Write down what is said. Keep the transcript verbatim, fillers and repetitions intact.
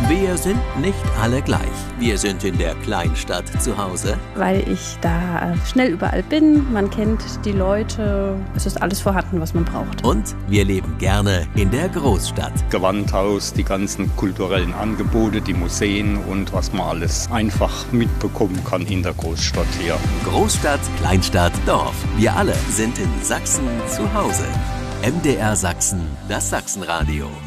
Wir sind nicht alle gleich. Wir sind in der Kleinstadt zu Hause. Weil ich da schnell überall bin, man kennt die Leute, es ist alles vorhanden, was man braucht. Und wir leben gerne in der Großstadt. Gewandhaus, die ganzen kulturellen Angebote, die Museen und was man alles einfach mitbekommen kann in der Großstadt hier. Großstadt, Kleinstadt, Dorf. Wir alle sind in Sachsen zu Hause. M D R Sachsen, das Sachsenradio.